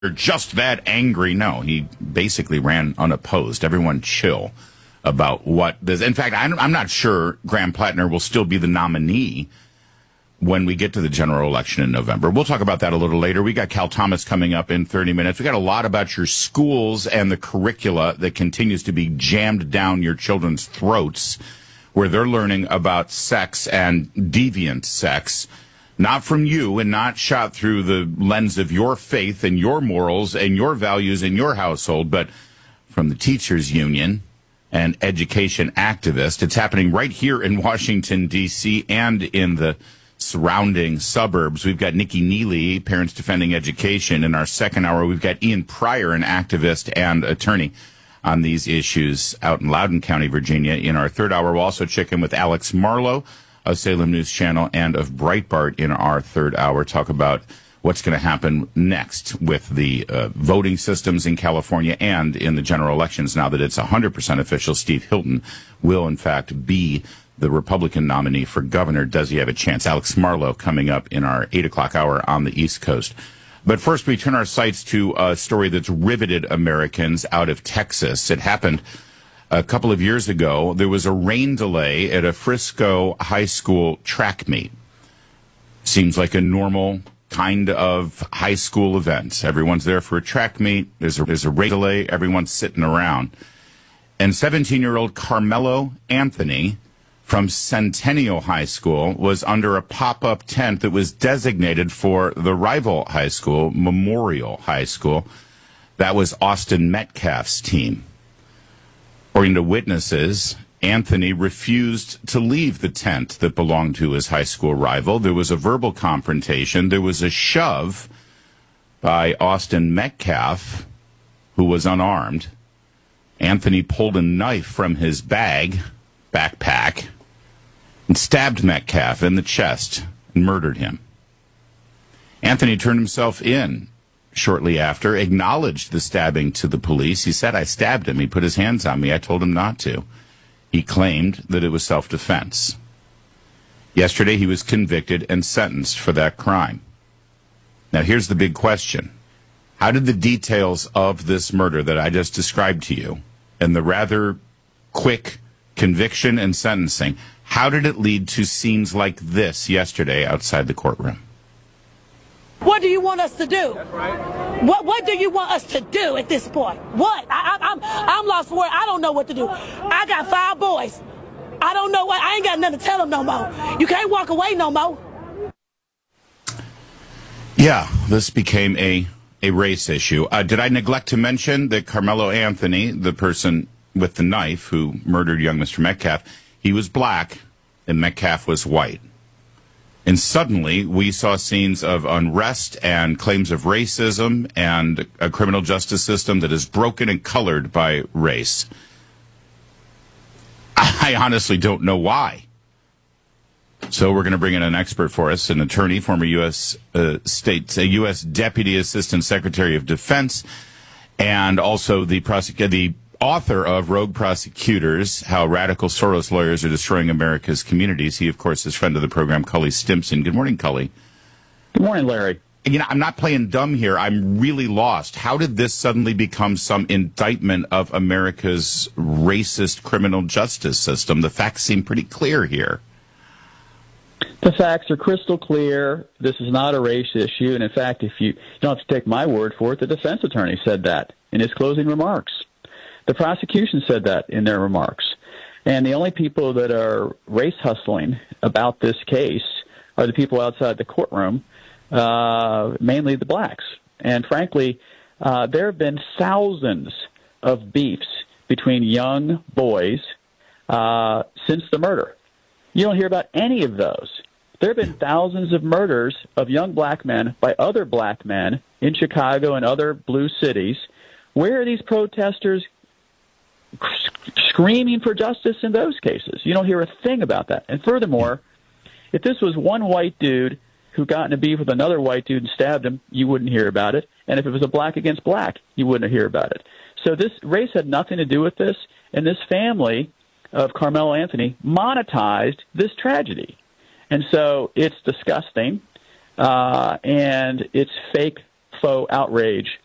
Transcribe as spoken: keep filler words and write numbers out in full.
just that angry. No, he basically ran unopposed. Everyone chill about what this. In fact, I'm, I'm not sure Graham Plattner will still be the nominee when we get to the general election in November. We'll talk about that a little later. We got Cal Thomas coming up in thirty minutes. We got a lot about your schools and the curricula that continues to be jammed down your children's throats, where they're learning about sex and deviant sex. Not from you and not shot through the lens of your faith and your morals and your values in your household, but from the teachers union and education activists. It's happening right here in Washington, D C and in the surrounding suburbs. We've got Nikki Neely, Parents Defending Education. In our second hour, we've got Ian Pryor, an activist and attorney on these issues out in Loudoun County, Virginia. In our third hour, we'll also check in with Alex Marlowe of Salem News Channel and of Breitbart in our third hour, talk about what's going to happen next with the uh, voting systems in California and in the general elections. Now that it's one hundred percent official, Steve Hilton will, in fact, be the Republican nominee for governor. Does he have a chance? Alex Marlowe coming up in our eight o'clock hour on the East Coast. But first, we turn our sights to a story that's riveted Americans out of Texas. It happened a couple of years ago. There was a rain delay at a Frisco high school track meet. Seems like a normal kind of high school event. Everyone's there for a track meet. There's a, there's a rain delay. Everyone's sitting around. And seventeen-year-old Carmelo Anthony from Centennial High School was under a pop-up tent that was designated for the rival high school, Memorial High School. That was Austin Metcalf's team. According to witnesses, Anthony refused to leave the tent that belonged to his high school rival. There was a verbal confrontation. There was a shove by Austin Metcalf, who was unarmed. Anthony pulled a knife from his bag, backpack, and stabbed Metcalf in the chest and murdered him. Anthony turned himself in shortly after, acknowledged the stabbing to the police. He said, "I stabbed him. He put his hands on me. I told him not to." He claimed that it was self-defense. Yesterday, he was convicted and sentenced for that crime. Now, here's the big question. How did the details of this murder that I just described to you and the rather quick conviction and sentencing, how did it lead to scenes like this yesterday outside the courtroom? What do you want us to do? That's right. What What do you want us to do at this point? What? I, I, I'm I'm lost for words. I don't know what to do. I got five boys. I don't know what. I ain't got nothing to tell them no more. You can't walk away no more. Yeah, this became a a race issue. Uh, did I neglect to mention that Carmelo Anthony, the person with the knife who murdered young Mister Metcalf, he was black and Metcalf was white. And suddenly, we saw scenes of unrest and claims of racism and a criminal justice system that is broken and colored by race. I honestly don't know why. So we're going to bring in an expert for us, an attorney, former U S Uh, State, a U S Deputy Assistant Secretary of Defense, and also the prosecutor, the author of Rogue Prosecutors, How Radical Soros Lawyers Are Destroying America's Communities. He, of course, is friend of the program, Cully Stimson. Good morning, Cully. Good morning, Larry. You know, I'm not playing dumb here. I'm really lost. How did this suddenly become some indictment of America's racist criminal justice system? The facts seem pretty clear here. The facts are crystal clear. This is not a race issue. And in fact, if you, you don't have to take my word for it, the defense attorney said that in his closing remarks. The prosecution said that in their remarks. And the only people that are race hustling about this case are the people outside the courtroom, uh, mainly the blacks. And frankly, uh, there have been thousands of beefs between young boys uh, since the murder. You don't hear about any of those. There have been thousands of murders of young black men by other black men in Chicago and other blue cities. Where are these protesters screaming for justice in those cases? You don't hear a thing about that. And furthermore, if this was one white dude who got in a beef with another white dude and stabbed him, you wouldn't hear about it. And if it was a black against black, you wouldn't hear about it. So this race had nothing to do with this, and this family of Carmelo Anthony monetized this tragedy. And so it's disgusting, uh, and it's fake, faux outrage